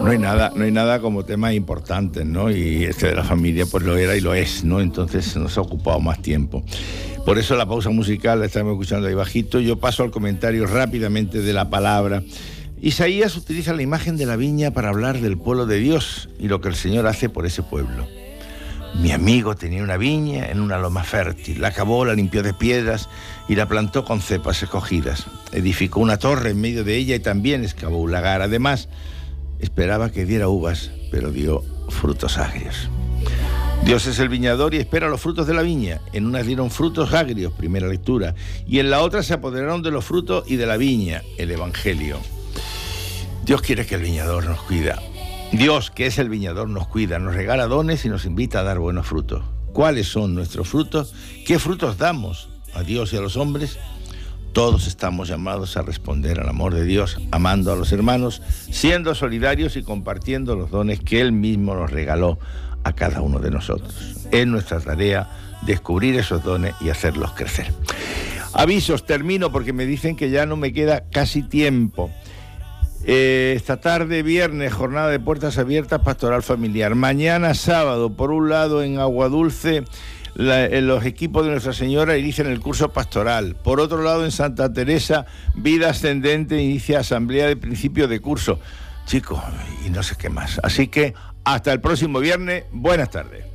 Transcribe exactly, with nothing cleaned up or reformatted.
No hay nada, no hay nada como temas importantes, ¿no? Y este de la familia pues lo era y lo es, ¿no? Entonces nos ha ocupado más tiempo. Por eso la pausa musical la estamos escuchando ahí bajito. Yo paso al comentario rápidamente de la palabra. Isaías utiliza la imagen de la viña para hablar del pueblo de Dios y lo que el Señor hace por ese pueblo. Mi amigo tenía una viña en una loma fértil, la cavó, la limpió de piedras y la plantó con cepas escogidas. Edificó una torre en medio de ella y también excavó un lagar. Además, esperaba que diera uvas, pero dio frutos agrios. Dios es el viñador y espera los frutos de la viña. En una dieron frutos agrios, primera lectura, y en la otra se apoderaron de los frutos y de la viña, el Evangelio. Dios quiere que el viñador nos cuida. Dios, que es el viñador, nos cuida, nos regala dones y nos invita a dar buenos frutos. ¿Cuáles son nuestros frutos? ¿Qué frutos damos a Dios y a los hombres? Todos estamos llamados a responder al amor de Dios, amando a los hermanos, siendo solidarios y compartiendo los dones que Él mismo nos regaló a cada uno de nosotros. Es nuestra tarea descubrir esos dones y hacerlos crecer. Avisos, termino porque me dicen que ya no me queda casi tiempo. Eh, esta tarde, viernes, jornada de puertas abiertas, pastoral familiar. Mañana, sábado, por un lado, en Aguadulce, la, en los equipos de Nuestra Señora inician el curso pastoral. Por otro lado, en Santa Teresa, Vida Ascendente inicia asamblea de principio de curso. Chicos, y no sé qué más. Así que hasta el próximo viernes. Buenas tardes.